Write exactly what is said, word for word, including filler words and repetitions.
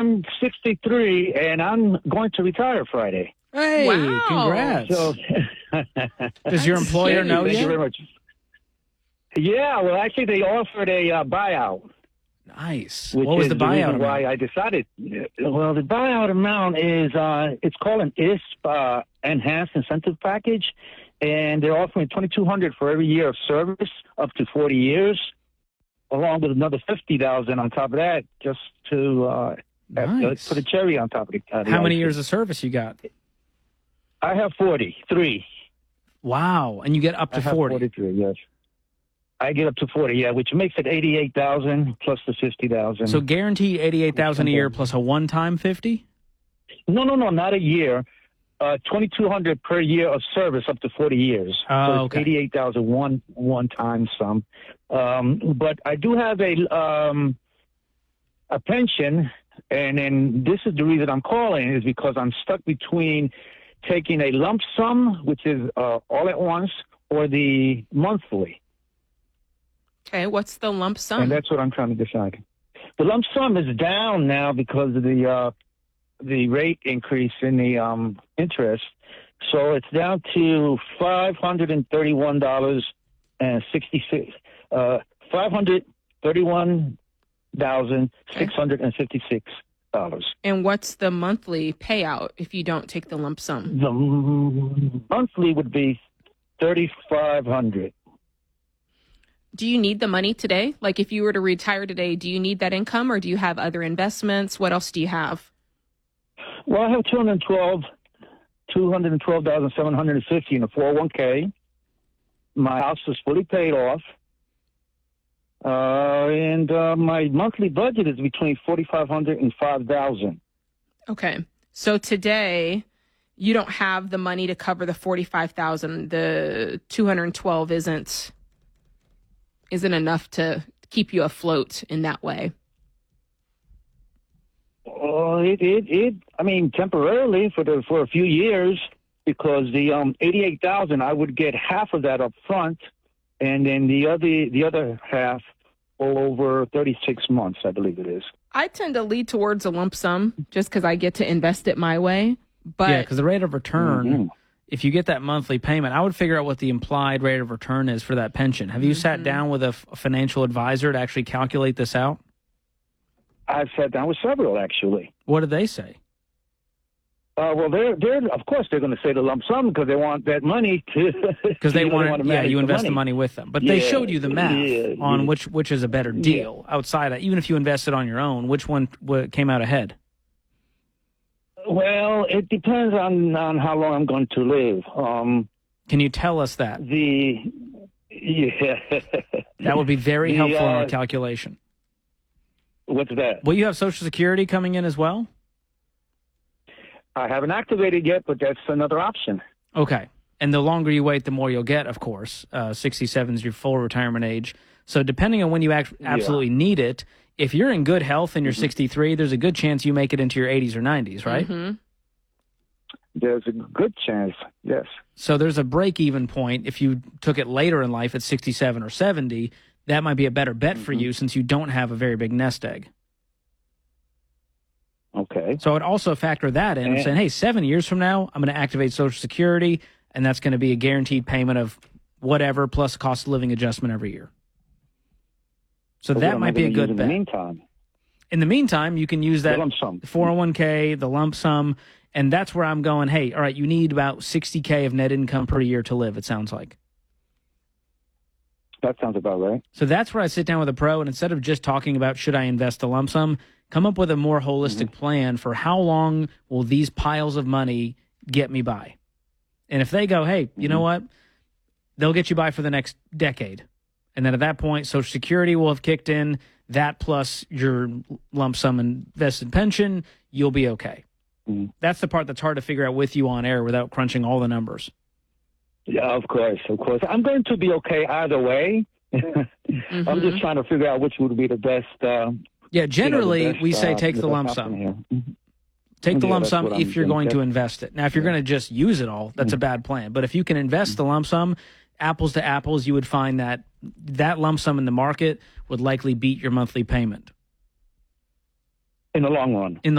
I'm sixty-three, and I'm going to retire Friday. Hey, Wow. congrats. So, Does your employer know Thank yet? you very much. Yeah, well, actually, they offered a uh, buyout. Nice. Which What was is the buyout reason why amount? I decided. Well, the buyout amount is uh, it's called an I S P uh, Enhanced Incentive Package, and they're offering twenty-two hundred for every year of service up to forty years, along with another fifty thousand on top of that, just to uh, have, Nice. uh, put a cherry on top of it. Uh, the How many icing. years of service you got? I have forty-three. Wow. And you get up I to have forty. forty-three. Yes. I get up to forty, yeah, which makes it eighty-eight thousand plus the fifty thousand. So guaranteed eighty-eight thousand a year plus a one-time fifty? No, no, no, not a year. Uh, twenty-two hundred per year of service up to forty years. Oh, so it's okay. eighty-eight thousand one one time sum. Um, but I do have a um, a pension, and then this is the reason I'm calling is because I'm stuck between taking a lump sum, which is uh, all at once, or the monthly. Okay, what's the lump sum? And that's what I'm trying to decide. The lump sum is down now because of the uh, the rate increase in the um, interest. So it's down to five hundred and thirty-one dollars and sixty-six. Uh, five hundred thirty-one thousand six hundred and fifty-six dollars. And what's the monthly payout if you don't take the lump sum? The monthly would be thirty-five hundred. Do you need the money today? Like if you were to retire today, do you need that income or do you have other investments? What else do you have? Well, I have two hundred twelve, two hundred twelve thousand seven hundred fifty in a four oh one k. My house is fully paid off. Uh, and uh, my monthly budget is between forty-five hundred and five thousand. Okay. So today you don't have the money to cover the forty-five thousand. The two hundred twelve isn't isn't enough to keep you afloat in that way. Oh, it, it, it, I mean, temporarily for the, for a few years, because the, um, eighty-eight thousand, I would get half of that up front. And then the other, the other half all over thirty-six months, I believe it is. I tend to lead towards a lump sum just because I get to invest it my way. But Yeah, because the rate of return, Mm-hmm. if you get that monthly payment, I would figure out what the implied rate of return is for that pension. Have you sat down with a, f- a financial advisor to actually calculate this out? I've sat down with several, actually. What did they say? Uh, well, they're, they're, of course, they're going to say the lump sum because they want that money to. Because they you know, want, to yeah, manage you the invest the money. money with them. But they Yeah, showed you the math yeah, on yeah. which which is a better deal outside of, even if you invested on your own, which one w- came out ahead? Well, it depends on, on how long I'm going to live. Um, Can you tell us that? the yeah. That would be very The, helpful in our uh, calculation. What's that? Will you have Social Security coming in as well? I haven't activated yet, but that's another option. Okay. And the longer you wait, the more you'll get, of course. Uh, sixty-seven is your full retirement age. So depending on when you act- absolutely need it, if you're in good health and you're Mm-hmm. sixty-three, there's a good chance you make it into your eighties or nineties, right? Mm-hmm. There's a good chance, yes. So there's a break-even point. If you took it later in life at sixty-seven or seventy, that might be a better bet for Mhm. you since you don't have a very big nest egg. Okay. So I'd also factor that in and And- saying, hey, seven years from now, I'm going to activate Social Security, and that's going to be a guaranteed payment of whatever plus cost of living adjustment every year. So But what that am I might be a gonna good use in bet. the meantime, In the meantime, you can use that the lump sum. four oh one k, the lump sum, and that's where I'm going, hey, all right, you need about sixty K of net income per year to live, it sounds like. That sounds about right. So that's where I sit down with a pro, and instead of just talking about should I invest the lump sum, come up with a more holistic plan for how long will these piles of money get me by. And if they go, hey, you know what? They'll get you by for the next decade. And then at that point, Social Security will have kicked in. That plus your lump sum invested pension, you'll be okay. Mhm. That's the part that's hard to figure out with you on air without crunching all the numbers. Yeah, of course, of course. I'm going to be okay either way. I'm just trying to figure out which would be the best. Uh, Yeah, you know, generally, the best, we say uh, take the best lump option sum. here. Mhm. Take the Yeah, lump that's sum what I'm if you're gonna going to get. invest it. Now, if you're Yeah. going to just use it all, that's a bad plan. But if you can invest the lump sum, apples to apples, you would find that that lump sum in the market would likely beat your monthly payment. In the long run. In the